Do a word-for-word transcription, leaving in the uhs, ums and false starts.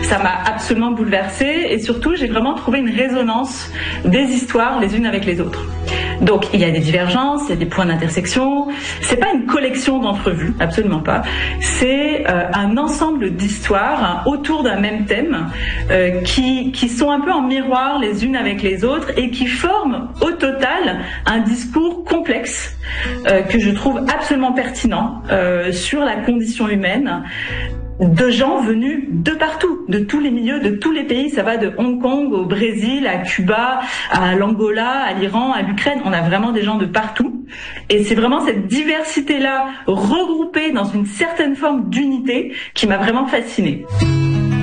Ça m'a absolument bouleversée et surtout, j'ai vraiment trouvé une résonance des histoires les unes avec les autres. Donc, il y a des divergences, il y a des points d'intersection. C'est pas une collection d'entrevues, absolument pas. C'est euh, un ensemble d'histoires hein, autour d'un même thème euh, qui, qui sont un peu en miroir les unes avec les autres et qui forment au total un discours complexe euh, que je trouve absolument pertinent euh, sur la condition humaine, de gens venus de partout, de tous les milieux, de tous les pays. Ça va de Hong Kong au Brésil, à Cuba, à l'Angola, à l'Iran, à l'Ukraine. On a vraiment des gens de partout. Et c'est vraiment cette diversité-là regroupée dans une certaine forme d'unité qui m'a vraiment fascinée.